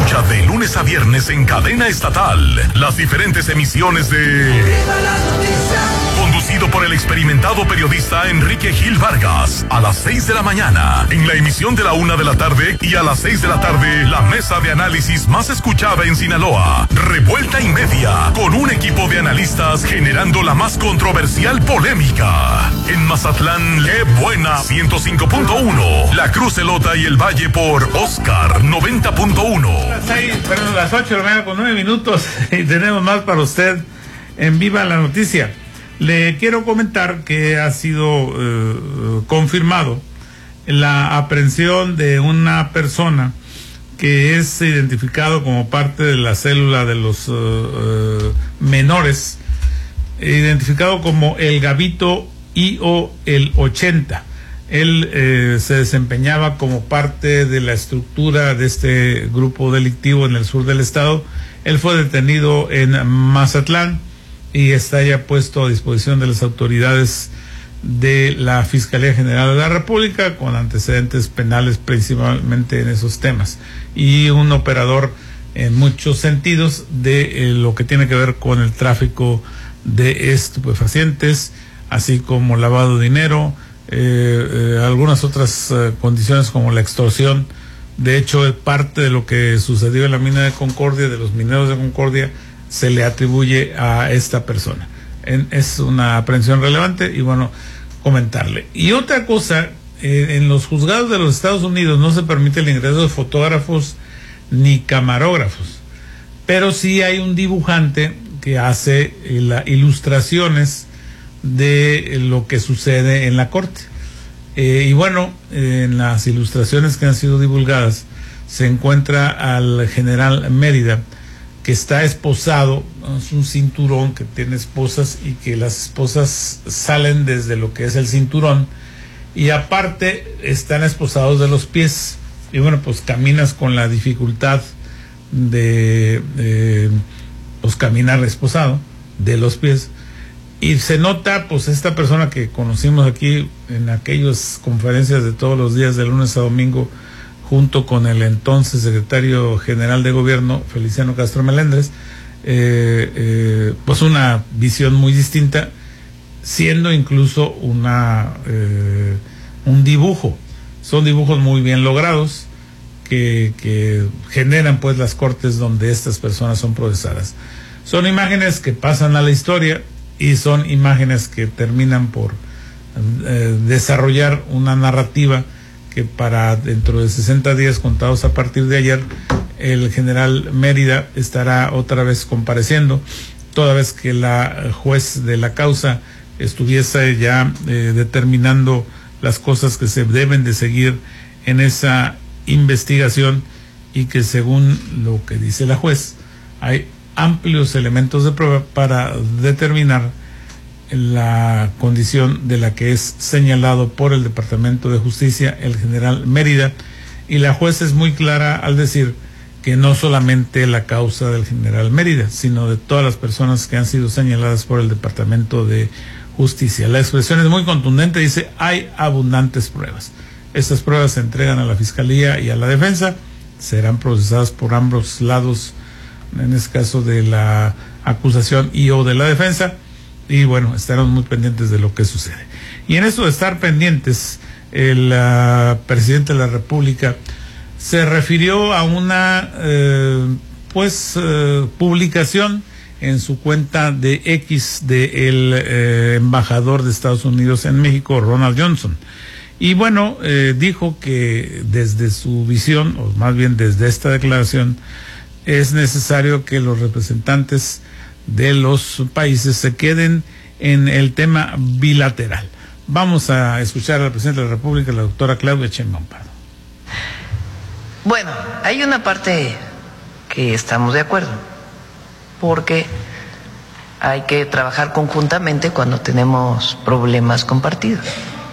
Escucha de lunes a viernes en cadena estatal las diferentes emisiones de Conducido por el experimentado periodista Enrique Gil Vargas, a las 6 de la mañana, en la emisión de la 1 de la tarde, y a las 6 de la tarde, la mesa de análisis más escuchada en Sinaloa, Revuelta y Media, con un equipo de analistas generando la más controversial polémica. En Mazatlán, ¡qué buena! 105.1, La Cruz, Elota y el Valle por Oscar 90.1. Las 8 de la mañana con 9 minutos y tenemos más para usted en Viva la Noticia. Le quiero comentar que ha sido confirmado la aprehensión de una persona que es identificado como parte de la célula de los menores, identificado como el Gabito I.O. el 80. Él se desempeñaba como parte de la estructura de este grupo delictivo en el sur del estado. Él fue detenido en Mazatlán y está ya puesto a disposición de las autoridades de la Fiscalía General de la República, con antecedentes penales principalmente en esos temas, y un operador en muchos sentidos de lo que tiene que ver con el tráfico de estupefacientes, así como lavado de dinero, algunas otras condiciones como la extorsión. De hecho, parte de lo que sucedió en la mina de Concordia, de los mineros de Concordia, se le atribuye a esta persona. Es una aprehensión relevante y bueno, comentarle. Y otra cosa, en los juzgados de los Estados Unidos no se permite el ingreso de fotógrafos ni camarógrafos, pero sí hay un dibujante que hace ilustraciones de lo que sucede en la corte. Y bueno, en las ilustraciones que han sido divulgadas se encuentra al general Mérida, que está esposado. Es un cinturón que tiene esposas y que las esposas salen desde lo que es el cinturón, y aparte están esposados de los pies, y bueno, pues caminas con la dificultad de pues caminar esposado de los pies, y se nota pues esta persona que conocimos aquí en aquellas conferencias de todos los días de lunes a domingo, junto con el entonces secretario general de gobierno, Feliciano Castro Melendres, pues una visión muy distinta, siendo incluso un dibujo. Son dibujos muy bien logrados que generan pues las cortes donde estas personas son procesadas. Son imágenes que pasan a la historia y son imágenes que terminan por desarrollar una narrativa que para dentro de 60 días contados a partir de ayer, el general Mérida estará otra vez compareciendo, toda vez que la juez de la causa estuviese ya determinando las cosas que se deben de seguir en esa investigación, y que según lo que dice la juez, hay amplios elementos de prueba para determinar la condición de la que es señalado por el Departamento de Justicia el general Mérida, y la juez es muy clara al decir que no solamente la causa del general Mérida, sino de todas las personas que han sido señaladas por el Departamento de Justicia. La expresión es muy contundente, dice: hay abundantes pruebas. Estas pruebas se entregan a la Fiscalía y a la Defensa, serán procesadas por ambos lados, en este caso de la acusación y o de la defensa, y bueno, estaremos muy pendientes de lo que sucede. Y en eso de estar pendientes, el presidente de la República se refirió a una publicación en su cuenta de X del embajador de Estados Unidos en México, Ronald Johnson. Y bueno, dijo que desde su visión, o más bien desde esta declaración, es necesario que los representantes de los países se queden en el tema bilateral. Vamos a escuchar a la presidenta de la República, la doctora Claudia Sheinbaum Pardo. Bueno, hay una parte que estamos de acuerdo, porque hay que trabajar conjuntamente cuando tenemos problemas compartidos.